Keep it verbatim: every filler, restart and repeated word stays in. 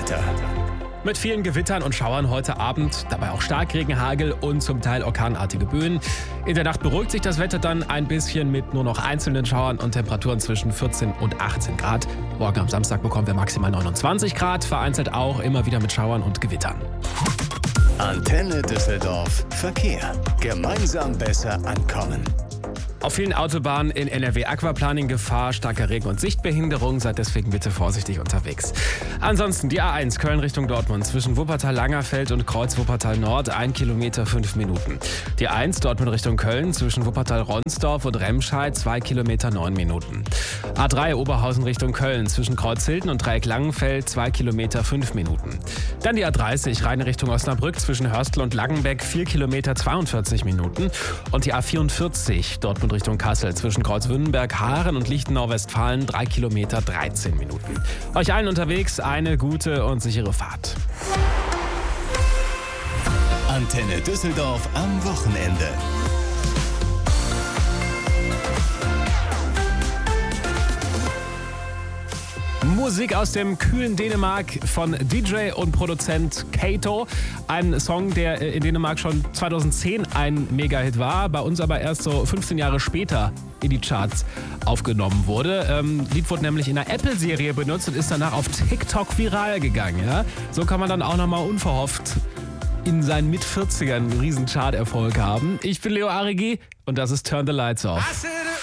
Wetter. Mit vielen Gewittern und Schauern heute Abend, dabei auch Starkregen, Hagel und zum Teil orkanartige Böen. In der Nacht beruhigt sich das Wetter dann ein bisschen mit nur noch einzelnen Schauern und Temperaturen zwischen vierzehn und achtzehn Grad. Morgen am Samstag bekommen wir maximal neunundzwanzig Grad, vereinzelt auch immer wieder mit Schauern und Gewittern. Antenne Düsseldorf Verkehr. Gemeinsam besser ankommen. Auf vielen Autobahnen in N R W Aquaplaning Gefahr, starker Regen und Sichtbehinderung, seid deswegen bitte vorsichtig unterwegs. Ansonsten die A eins Köln Richtung Dortmund zwischen Wuppertal-Langerfeld und Kreuz Wuppertal-Nord, ein Kilometer, fünf Minuten. Die A eins Dortmund Richtung Köln zwischen Wuppertal-Ronsdorf und Remscheid, zwei Kilometer, neun Minuten. A drei Oberhausen Richtung Köln zwischen Kreuzhilden und Dreieck Langenfeld, zwei Kilometer, fünf Minuten. Dann die A dreißig Rhein Richtung Osnabrück zwischen Hörstel und Langenbeck, vier Kilometer, zweiundvierzig Minuten. Und die A vierundvierzig Dortmund Richtung Kassel zwischen Kreuzwünnenberg, Haaren und Lichtenau-Westfalen, drei Kilometer, dreizehn Minuten. Euch allen unterwegs eine gute und sichere Fahrt. Antenne Düsseldorf am Wochenende. Musik aus dem kühlen Dänemark von D J und Produzent Kato. Ein Song, der in Dänemark schon zweitausendzehn ein Mega-Hit war, bei uns aber erst so fünfzehn Jahre später in die Charts aufgenommen wurde. Ähm, Lied wurde nämlich in einer Apple-Serie benutzt und ist danach auf TikTok viral gegangen. Ja? So kann man dann auch nochmal unverhofft in seinen Mit-vierzigern einen riesen Chart-Erfolg haben. Ich bin Leo Arigi und das ist Turn the Lights Off.